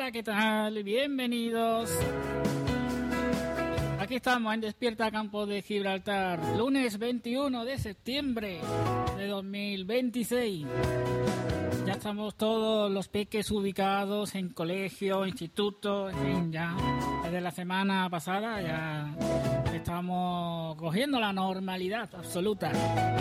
Hola, ¿qué tal? Bienvenidos. Aquí estamos en Despierta Campo de Gibraltar, lunes 21 de septiembre de 2026. Ya estamos todos los peques ubicados en colegio, instituto, en fin, ya desde la semana pasada ya estamos cogiendo la normalidad absoluta.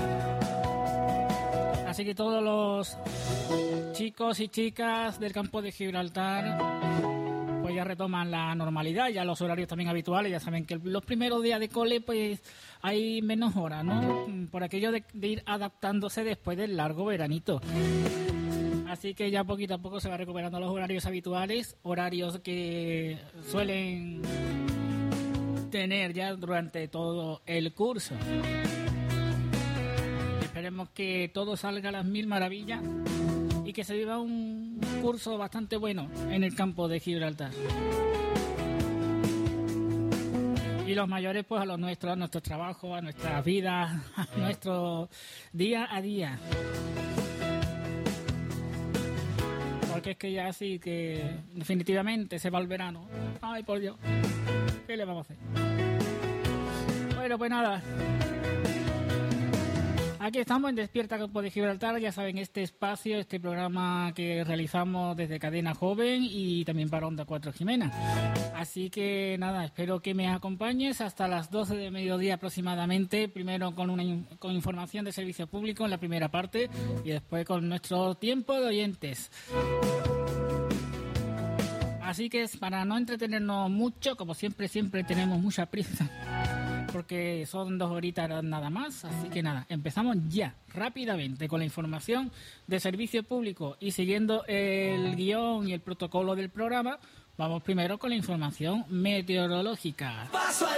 Así que todos los chicos y chicas del campo de Gibraltar pues ya retoman la normalidad, ya los horarios también habituales. Ya saben que los primeros días de cole pues hay menos horas, ¿no? Por aquello de ir adaptándose después del largo veranito. Así que ya poquito a poco se va recuperando los horarios habituales, horarios que suelen tener ya durante todo el curso. Esperemos que todo salga a las mil maravillas y que se viva un curso bastante bueno en el campo de Gibraltar. Y los mayores pues a los nuestros, a nuestros trabajos, a nuestras vidas, a nuestro día a día. Porque es que ya sí que definitivamente se va el verano. Ay, por Dios, ¿qué le vamos a hacer? Bueno, pues nada. Aquí estamos en Despierta Campo de Gibraltar, ya saben, este espacio, este programa que realizamos desde Cadena Joven y también para Onda 4 Jimena. Así que nada, espero que me acompañes hasta las 12 de mediodía aproximadamente, primero con información de servicio público en la primera parte y después con nuestro tiempo de oyentes. Así que para no entretenernos mucho, como siempre tenemos mucha prisa, porque son 2 horitas nada más, así que nada, empezamos ya, rápidamente, con la información de servicio público y siguiendo el guión y el protocolo del programa, vamos primero con la información meteorológica. Paso